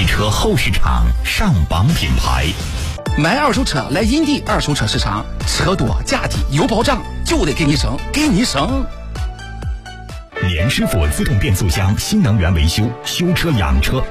汽车后市场上榜品牌。 买二手车来银地二手车市场，车多价低有保障，就得给你省，给你省。 联师傅自动变速箱新能源维修、修车养车